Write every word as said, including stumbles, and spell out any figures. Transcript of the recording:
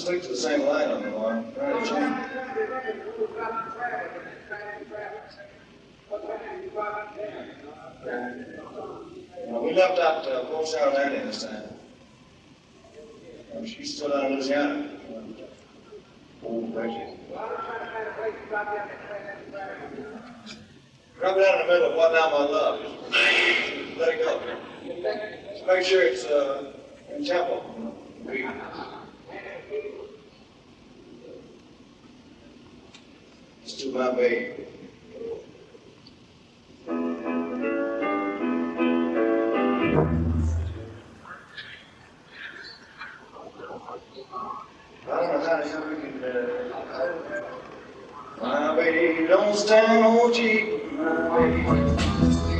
stick to the same line on the line. Right, Jim? Well, we left out uh, Port Sarah Landing this time. Um, she's still out in Louisiana. Old Reggie. Drop it out in the middle of What Now My Love. Just let it go. Just make sure it's uh, in tempo. It's to my baby. I don't know how the hell we can uh, my baby don't stand no cheap, my baby.